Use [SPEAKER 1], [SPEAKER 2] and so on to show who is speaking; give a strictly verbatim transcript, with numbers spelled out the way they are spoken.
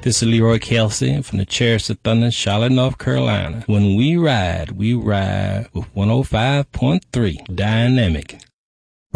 [SPEAKER 1] This is Leroy Kelsey from the Chariots of Thunder, Charlotte, North Carolina. When we ride, we ride with one oh five point three Dynamic.